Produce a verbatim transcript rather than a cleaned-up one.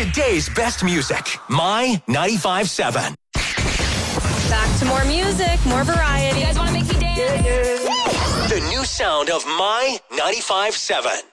Today's best music, My ninety-five seven. Back to more music, more variety. You guys want to make me dance? The new sound of My ninety-five seven.